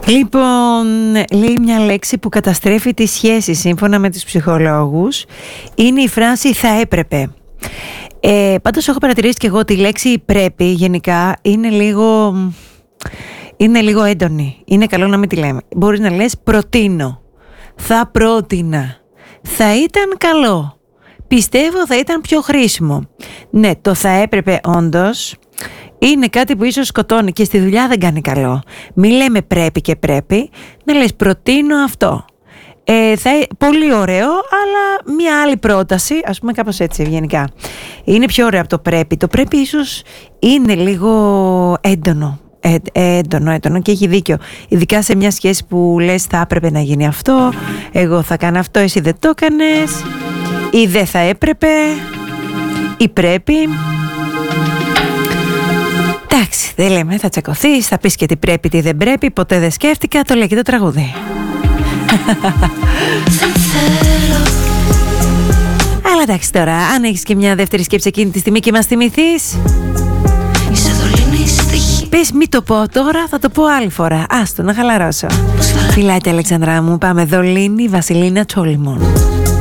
Λοιπόν, λέει μια λέξη που καταστρέφει τη σχέση σύμφωνα με τους ψυχολόγους. Είναι η φράση «θα έπρεπε». Πάντως έχω παρατηρήσει και εγώ ότι η λέξη «πρέπει» γενικά είναι λίγο έντονη. Είναι καλό να μην τη λέμε. Μπορείς να λες «προτείνω», «θα πρότεινα», «θα ήταν καλό», «πιστεύω θα ήταν πιο χρήσιμο». Ναι, το «θα έπρεπε» όντως είναι κάτι που ίσως σκοτώνει και στη δουλειά δεν κάνει καλό. Μη λέμε πρέπει και πρέπει, να λες προτείνω αυτό. Πολύ ωραίο, αλλά μια άλλη πρόταση, ας πούμε κάπως έτσι ευγενικά. Είναι πιο ωραίο από το πρέπει. Το πρέπει ίσως είναι λίγο έντονο. Έντονο και έχει δίκιο. Ειδικά σε μια σχέση που λες θα έπρεπε να γίνει αυτό, εγώ θα κάνω αυτό, εσύ δεν το έκανες, ή δεν θα έπρεπε, ή πρέπει. Εντάξει, δεν λέμε, θα τσακωθείς, θα πεις και τι πρέπει, τι δεν πρέπει, ποτέ δεν σκέφτηκα, το λέει και το τραγούδι. Αλλά εντάξει τώρα, αν έχεις και μια δεύτερη σκέψη εκείνη τη στιγμή και μας θυμηθείς, πες μη το πω τώρα, θα το πω άλλη φορά. Άστο να χαλαρώσω. Φιλάκια Αλεξανδρά μου, πάμε Δολίνη, Βασιλίνα Τσόλιμον.